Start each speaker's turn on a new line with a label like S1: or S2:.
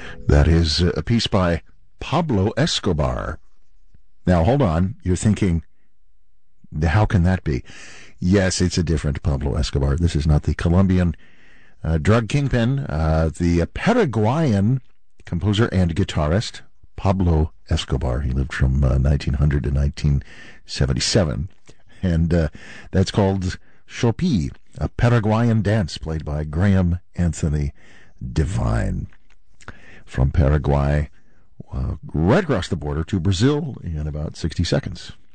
S1: That is a piece by Pablo Escobar. Now, hold on. You're thinking, how can that be? Yes, it's a different Pablo Escobar. This is not the Colombian drug kingpin. The Paraguayan composer and guitarist, Pablo Escobar. He lived from 1900 to 1977. And that's called Chopi, a Paraguayan dance played by Graham Anthony Devine. From Paraguay, right across the border to Brazil in about 60 seconds.